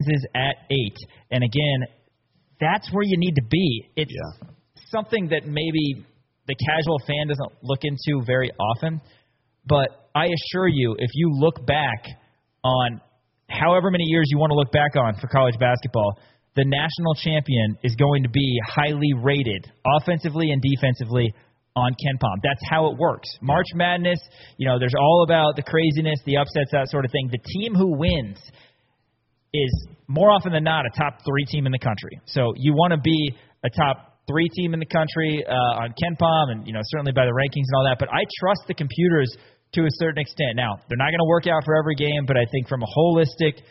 Kansas at 8. And again, that's where you need to be. It's something that maybe the casual fan doesn't look into very often. But I assure you, if you look back on however many years you want to look back on for college basketball, the national champion is going to be highly rated offensively and defensively on KenPom. That's how it works. March Madness, there's all about the craziness, the upsets, that sort of thing. The team who wins is more often than not a top 3 team in the country. So you want to be a top 3 team in the country on KenPom and, certainly by the rankings and all that. But I trust the computers to a certain extent. Now, they're not going to work out for every game, but I think from a holistic,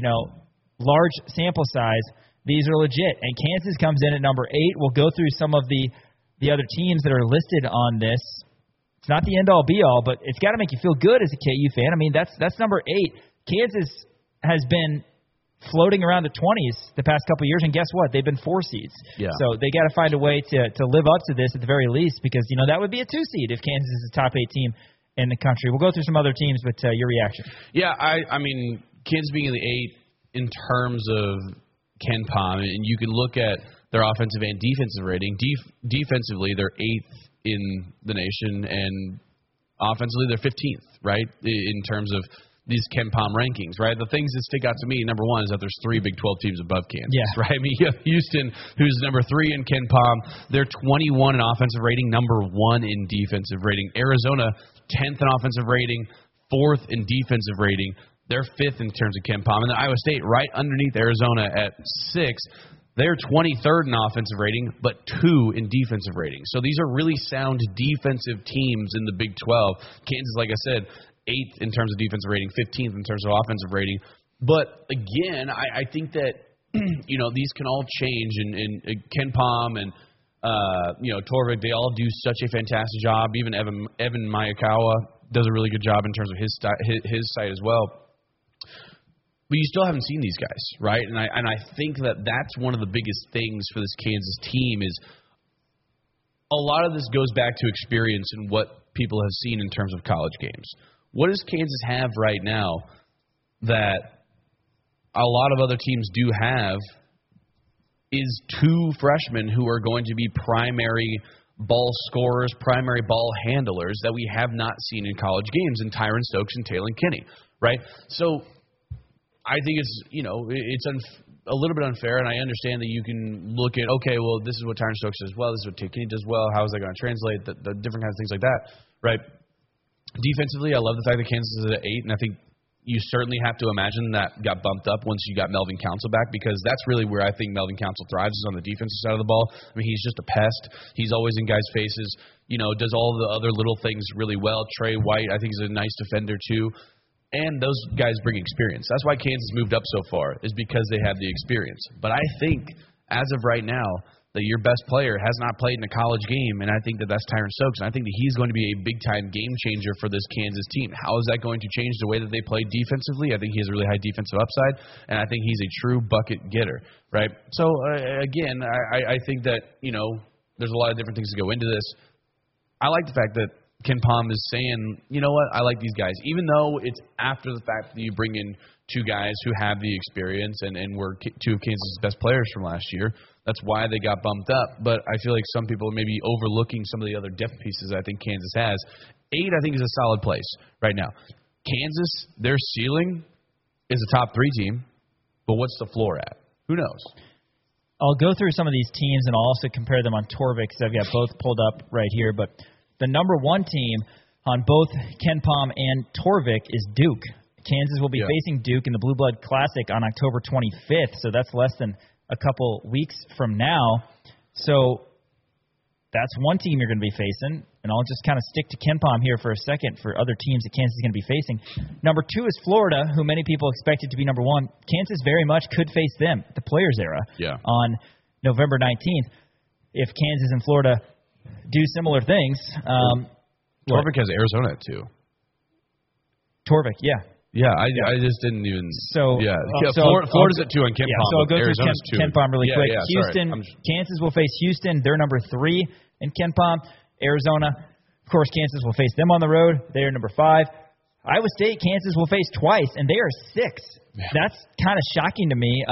large sample size, these are legit. And Kansas comes in at number 8. We'll go through some of the other teams that are listed on this. It's not the end-all, be-all, but it's got to make you feel good as a KU fan. I mean, that's number 8. Kansas has been floating around the 20s the past couple of years, and guess what? They've been 4 seeds. Yeah. So they got to find a way to live up to this at the very least because, that would be a 2 seed if Kansas is a top 8 team in the country. We'll go through some other teams, but your reaction. Yeah, I mean, Kansas being in the 8 in terms of KenPom, and you can look at their offensive and defensive rating. Defensively, they're 8th in the nation, and offensively, they're 15th, right, in terms of these KenPom rankings, right? The things that stick out to me, number one, is that there's 3 Big 12 teams above Kansas, right? I mean, you have Houston, who's number 3 in KenPom. They're 21 in offensive rating, number 1 in defensive rating. Arizona, 10th in offensive rating, 4th in defensive rating. They're 5th in terms of KenPom. And then Iowa State, right underneath Arizona at 6th. They're 23rd in offensive rating, but 2 in defensive rating. So these are really sound defensive teams in the Big 12. Kansas, like I said, 8th in terms of defensive rating, 15th in terms of offensive rating. But, again, I think that, these can all change. And KenPom and, Torvik, they all do such a fantastic job. Even Evan Mayakawa does a really good job in terms of his site as well. But you still haven't seen these guys, right? And I think that's one of the biggest things for this Kansas team is a lot of this goes back to experience and what people have seen in terms of college games. What does Kansas have right now that a lot of other teams do have is 2 freshmen who are going to be primary ball scorers, primary ball handlers that we have not seen in college games in Tyron Stokes and Taylon Kinney, right? So I think it's, it's a little bit unfair, and I understand that you can look at, okay, well, this is what Tyron Stokes does well, this is what Taylon Kinney does well, how is that going to translate, the different kinds of things like that, right? Defensively, I love the fact that Kansas is at 8, and I think you certainly have to imagine that got bumped up once you got Melvin Council back because that's really where I think Melvin Council thrives is on the defensive side of the ball. I mean, he's just a pest. He's always in guys' faces, does all the other little things really well. Trey White, I think, is a nice defender too. And those guys bring experience. That's why Kansas moved up so far is because they have the experience. But I think as of right now, that your best player has not played in a college game, and I think that's Tyron Stokes. And I think that he's going to be a big-time game changer for this Kansas team. How is that going to change the way that they play defensively? I think he has a really high defensive upside, and I think he's a true bucket getter, right? So, again, I think that, there's a lot of different things to go into this. I like the fact that KenPom is saying, you know what, I like these guys. Even though it's after the fact that you bring in 2 guys who have the experience and were 2 of Kansas' best players from last year. That's why they got bumped up. But I feel like some people are maybe overlooking some of the other depth pieces I think Kansas has. 8, I think, is a solid place right now. Kansas, their ceiling is a top 3 team, but what's the floor at? Who knows? I'll go through some of these teams, and I'll also compare them on Torvik because I've got both pulled up right here. But the number 1 team on both KenPom and Torvik is Duke. Kansas will be facing Duke in the Blue Blood Classic on October 25th, so that's less than a couple weeks from now. So that's one team you're going to be facing, and I'll just kind of stick to KenPom here for a second for other teams that Kansas is going to be facing. Number 2 is Florida, who many people expected to be number 1. Kansas very much could face them, the Players Era, on November 19th. If Kansas and Florida do similar things. Torvik has Arizona at 2. Torvik, yeah. Yeah, I just didn't even. Florida's at 2 on KenPom. Yeah, so I'll go Arizona's through KenPom really quick. Yeah, Houston, Kansas will face Houston. They're number 3 in KenPom. Arizona, of course, Kansas will face them on the road. They are number 5. Iowa State, Kansas will face twice, and they are 6. Yeah. That's kind of shocking to me.